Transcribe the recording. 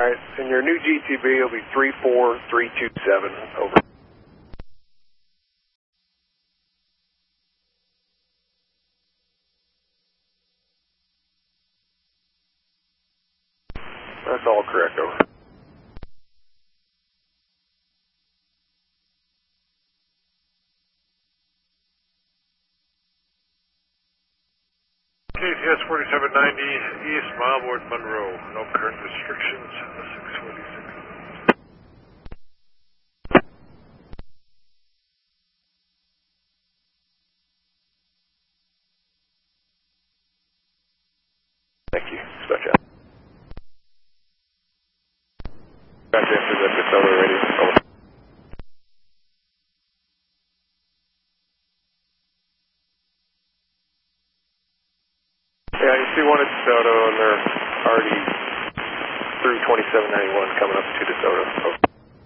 Alright, and your new GTB will be 34327, over. That's all correct, over. KTS 4790 East, Mildwood, Monroe. No current restrictions. 646. Thank you. Dispatch out. Gotcha, after that, it's over already. Over. Yeah, you see one at DeSoto, and they're already through 2791 coming up to DeSoto. Over.